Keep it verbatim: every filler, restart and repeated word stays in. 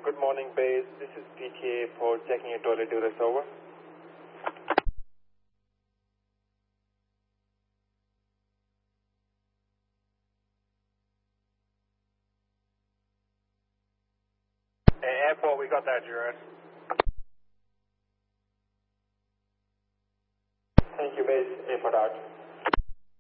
Good morning, base. This is P T A for checking your toilet duress over. Hey, airport, we got that duress. Thank you, base. Airport out.